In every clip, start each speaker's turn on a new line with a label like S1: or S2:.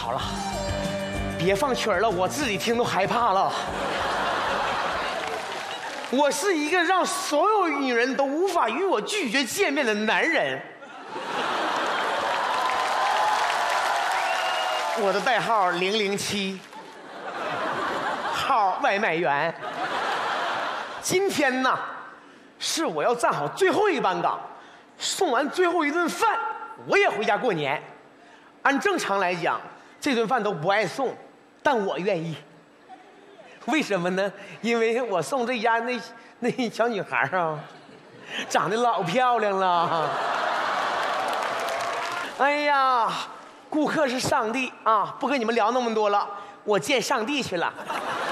S1: 好了，别放曲儿了，我自己听都害怕了。我是一个让所有女人都无法与我拒绝见面的男人。我的代号007，号外卖员。今天呢，是我要站好最后一班岗，送完最后一顿饭，我也回家过年。按正常来讲，这顿饭都不爱送，但我愿意。为什么呢？因为我送这家那小女孩啊，长得老漂亮了。哎呀，顾客是上帝啊！不跟你们聊那么多了，我见上帝去了。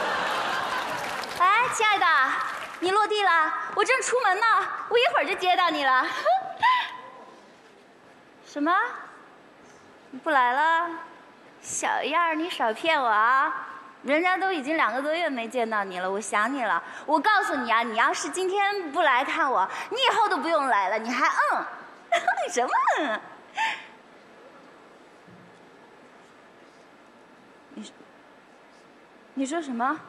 S2: 哎，亲爱的，你落地了，我正出门呢，我一会儿就接到你了。什么？你不来了？小样儿，你少骗我啊！人家都已经2个多月没见到你了，我想你了。我告诉你啊，你要是今天不来看我，你以后都不用来了。你还你什么嗯？你说什么？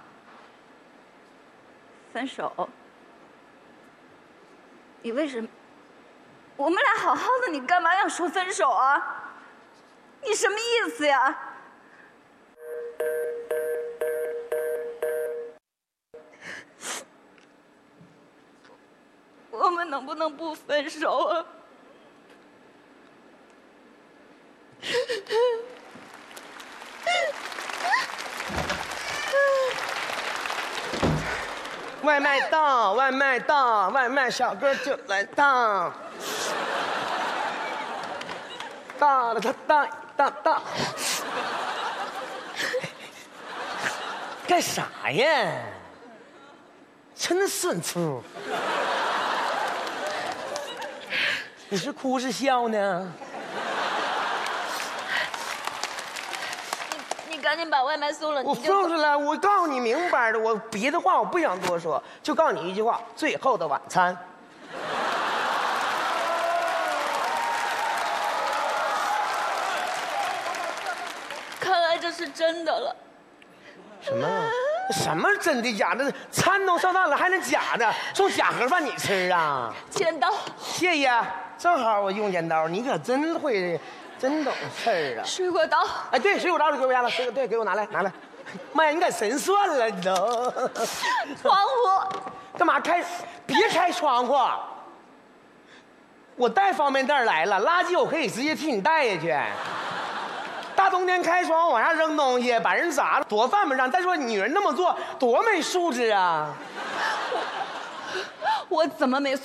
S2: 分手？你为什么？我们俩好好的，你干嘛要说分手啊？你什么意思呀？我们能不能不分手啊？
S1: 外卖到，外卖到，外卖小哥就来到。到了，他到。干啥呀？真损粗。你是哭是笑呢？
S2: 你赶紧把外卖送了。
S1: 我送出来，我告诉你明白的，我别的话我不想多说，就告诉你一句话：最后的晚餐。
S2: 看来这是真的了。
S1: 什么？什么真的假的？餐都上当了，还能假的？送假盒饭你吃啊？
S2: 剪刀。
S1: 谢谢，正好我用剪刀，你可真会，真懂事儿啊。
S2: 水果刀。哎，
S1: 对，水果刀就给我家了，对，给我拿来。妈呀，你可神算了，你都。
S2: 窗户。
S1: 干嘛开？别开窗户。我带方便袋来了，垃圾我可以直接替你带下去。大冬天开窗往下扔东西，把人砸了，多犯不上。再说女人那么做，多没素质啊！
S2: 我怎么没